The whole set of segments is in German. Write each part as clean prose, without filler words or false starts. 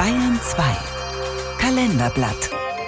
Bayern 2 Kalenderblatt.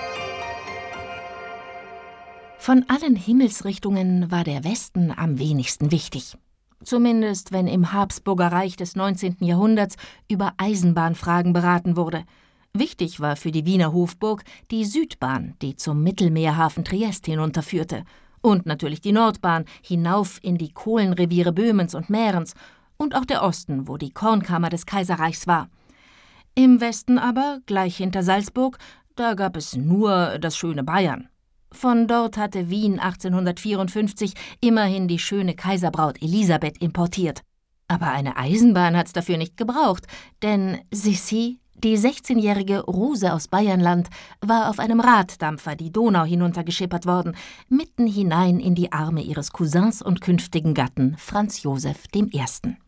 Von allen Himmelsrichtungen war der Westen am wenigsten wichtig. Zumindest wenn im Habsburger Reich des 19. Jahrhunderts über Eisenbahnfragen beraten wurde. Wichtig war für die Wiener Hofburg die Südbahn, die zum Mittelmeerhafen Triest hinunterführte. Und natürlich die Nordbahn hinauf in die Kohlenreviere Böhmens und Mährens. Und auch der Osten, wo die Kornkammer des Kaiserreichs war. Im Westen aber, gleich hinter Salzburg, da gab es nur das schöne Bayern. Von dort hatte Wien 1854 immerhin die schöne Kaiserbraut Elisabeth importiert. Aber eine Eisenbahn hat's dafür nicht gebraucht, denn Sissi, die 16-jährige Rose aus Bayernland, war auf einem Raddampfer die Donau hinuntergeschippert worden, mitten hinein in die Arme ihres Cousins und künftigen Gatten Franz Joseph I.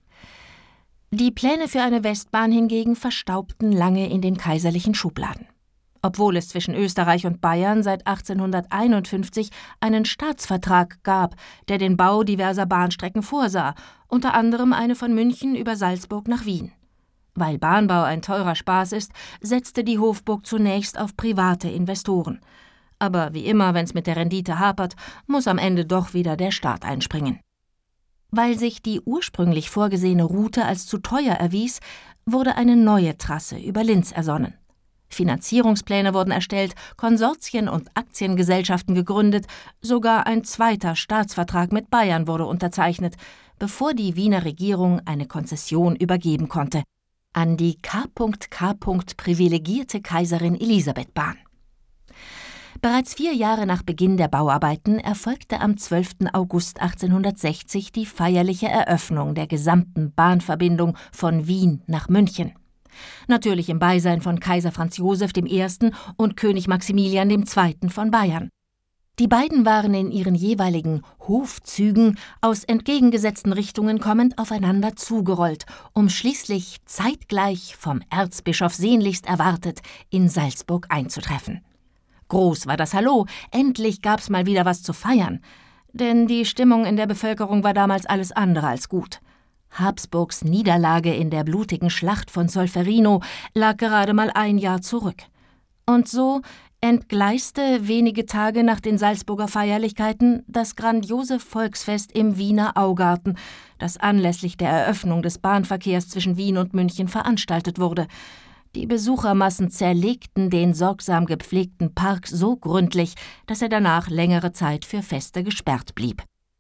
Die Pläne für eine Westbahn hingegen verstaubten lange in den kaiserlichen Schubladen. Obwohl es zwischen Österreich und Bayern seit 1851 einen Staatsvertrag gab, der den Bau diverser Bahnstrecken vorsah, unter anderem eine von München über Salzburg nach Wien. Weil Bahnbau ein teurer Spaß ist, setzte die Hofburg zunächst auf private Investoren. Aber wie immer, wenn es mit der Rendite hapert, muss am Ende doch wieder der Staat einspringen. Weil sich die ursprünglich vorgesehene Route als zu teuer erwies, wurde eine neue Trasse über Linz ersonnen. Finanzierungspläne wurden erstellt, Konsortien und Aktiengesellschaften gegründet, sogar ein zweiter Staatsvertrag mit Bayern wurde unterzeichnet, bevor die Wiener Regierung eine Konzession übergeben konnte an die K.K. privilegierte Kaiserin Elisabeth-Bahn. Bereits 4 Jahre nach Beginn der Bauarbeiten erfolgte am 12. August 1860 die feierliche Eröffnung der gesamten Bahnverbindung von Wien nach München. Natürlich im Beisein von Kaiser Franz Joseph I. und König Maximilian II. Von Bayern. Die beiden waren in ihren jeweiligen Hofzügen aus entgegengesetzten Richtungen kommend aufeinander zugerollt, um schließlich zeitgleich vom Erzbischof sehnlichst erwartet in Salzburg einzutreffen. Groß war das Hallo, endlich gab's mal wieder was zu feiern. Denn die Stimmung in der Bevölkerung war damals alles andere als gut. Habsburgs Niederlage in der blutigen Schlacht von Solferino lag gerade mal 1 Jahr zurück. Und so entgleiste wenige Tage nach den Salzburger Feierlichkeiten das grandiose Volksfest im Wiener Augarten, das anlässlich der Eröffnung des Bahnverkehrs zwischen Wien und München veranstaltet wurde. Die Besuchermassen zerlegten den sorgsam gepflegten Park so gründlich, dass er danach längere Zeit für Feste gesperrt blieb.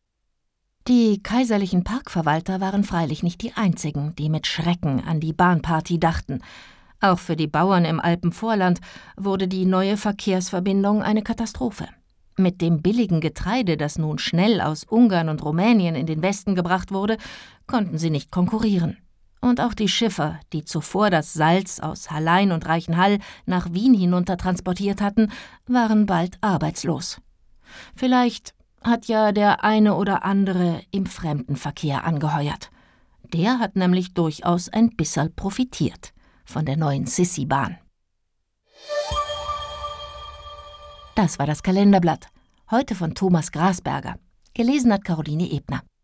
Die kaiserlichen Parkverwalter waren freilich nicht die einzigen, die mit Schrecken an die Bahnparty dachten. Auch für die Bauern im Alpenvorland wurde die neue Verkehrsverbindung eine Katastrophe. Mit dem billigen Getreide, das nun schnell aus Ungarn und Rumänien in den Westen gebracht wurde, konnten sie nicht konkurrieren. Und auch die Schiffer, die zuvor das Salz aus Hallein und Reichenhall nach Wien hinunter transportiert hatten, waren bald arbeitslos. Vielleicht hat ja der eine oder andere im Fremdenverkehr angeheuert. Der hat nämlich durchaus ein bisserl profitiert von der neuen Sissi-Bahn. Das war das Kalenderblatt. Heute von Thomas Grasberger. Gelesen hat Caroline Ebner.